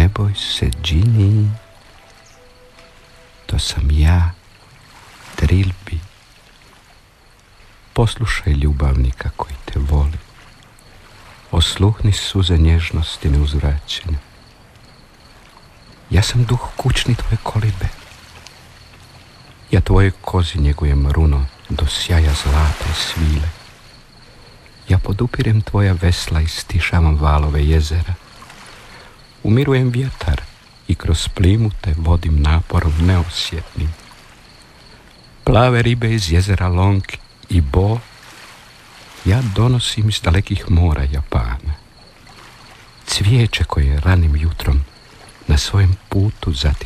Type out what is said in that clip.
Ne boj se, Džini, to sam ja, Trilbi. Poslušaj ljubavnika koji te voli. Osluhni suze nježnosti neuzvraćene. Ja sam duh kućni tvoje kolibe. Ja tvojoj kozi njegujem runo do sjaja zlata i svile. Ja podupirem tvoja vesla i stišavam valove jezera. Umirujem vjetar i kroz plimu te vodim naporom neosjetnim. Plave ribe iz jezera Lonki i Bo ja donosim iz dalekih mora Japana. Cvijeće koje ranim jutrom na svojem putu zatim